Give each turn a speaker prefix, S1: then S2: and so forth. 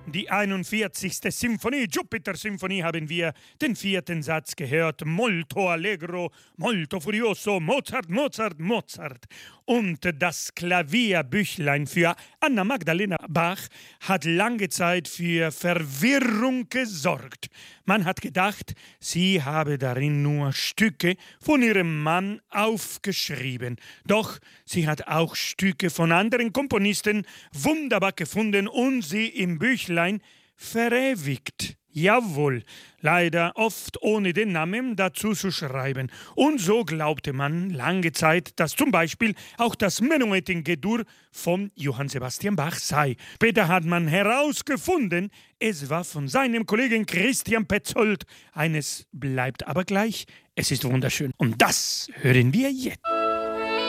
S1: Die 41. Symphonie, Jupiter-Symphonie, haben wir den 4. Satz gehört. Molto allegro, molto furioso, Mozart, Mozart, Mozart. Und das Klavierbüchlein für Anna Magdalena Bach hat lange Zeit für Verwirrung gesorgt. Man hat gedacht, sie habe darin nur Stücke von ihrem Mann aufgeschrieben. Doch sie hat auch Stücke von anderen Komponisten wunderbar gefunden und sie im Büchlein verewigt. Jawohl, leider oft ohne den Namen dazu zu schreiben. Und so glaubte man lange Zeit, dass zum Beispiel auch das Menuett in G-Dur von Johann Sebastian Bach sei. Später hat man herausgefunden, es war von seinem Kollegen Christian Petzold. Eines bleibt aber gleich, es ist wunderschön. Und das hören wir jetzt.